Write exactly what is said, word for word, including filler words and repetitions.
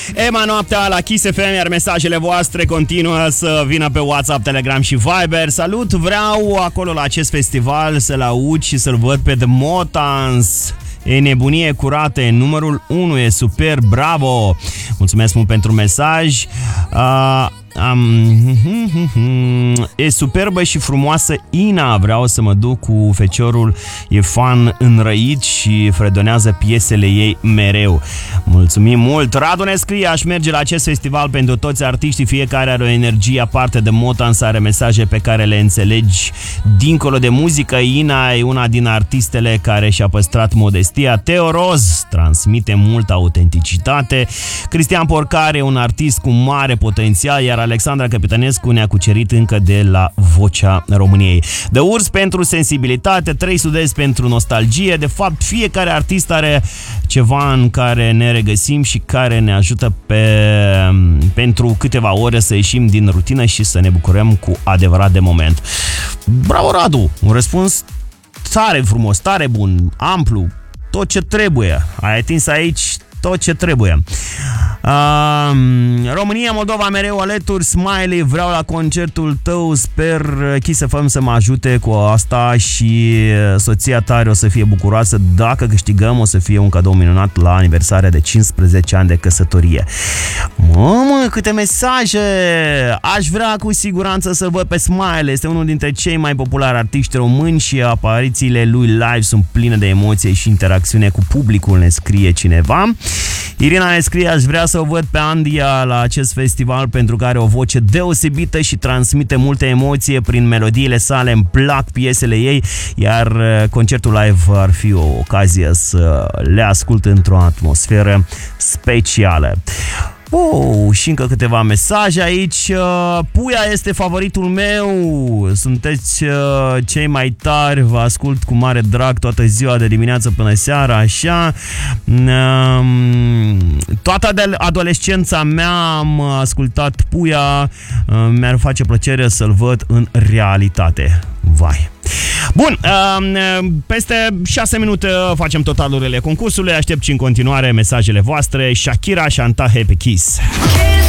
Ema noaptea la Kiss F M, iar mesajele voastre continuă să vină pe WhatsApp, Telegram și Viber. Salut, vreau acolo la acest festival să-l aud și să-l văd pe The Motans. E nebunie curată, numărul unu, e super, bravo! Mulțumesc mult pentru mesaj. Uh, um, e superbă și frumoasă Ina, vreau să mă duc cu feciorul, e fan înrăit și fredonează piesele ei mereu. Mulțumim mult! Radu ne scrie, aș merge la acest festival pentru toți artiștii, fiecare are o energie aparte. De Motans are mesaje pe care le înțelegi dincolo de muzică. Ina e una din artistele care și-a păstrat modestia. Teo Roz transmite multă autenticitate. Cristian Porcare e un artist cu mare potențial, iar Alexandra Capitanescu ne-a cucerit încă de la Vocea României. The Urs pentru sensibilitate, trei Sud-Est pentru nostalgie. De fapt, fiecare artist are ceva în care ne regăsim și care ne ajută pe, pentru câteva ore să ieșim din rutină și să ne bucurăm cu adevărat de moment. Bravo, Radu! Un răspuns tare frumos, tare bun, amplu, tot ce trebuie. Ai atins aici tot ce trebuie. Uh, România, Moldova, mereu alături. Smiley, vreau la concertul tău. Sper Kiss F M să mă ajute cu asta și soția tare o să fie bucuroasă. Dacă câștigăm, o să fie un cadou minunat la aniversarea de cincisprezece ani de căsătorie. Mamă, câte mesaje! Aș vrea cu siguranță să văd pe Smiley. Este unul dintre cei mai populari artiști români și aparițiile lui live sunt pline de emoție și interacțiune cu publicul, ne scrie cineva. Irina ne scrie, aș vrea să o văd pe Andia la acest festival pentru că are o voce deosebită și transmite multe emoție prin melodiile sale, îmi plac piesele ei, iar concertul live ar fi o ocazie să le ascult într-o atmosferă specială. Oh, și încă câteva mesaje aici. Puia este favoritul meu. Sunteți cei mai tari. Vă ascult cu mare drag toată ziua, de dimineață până seara, așa. Toată adolescența mea am ascultat Puia. Mi-ar face plăcere să-l văd în realitate. Vai. Bun, peste șase minute facem totalurile concursului. Aștept și în continuare mesajele voastre. Shakira, Chantaje pe Kiss.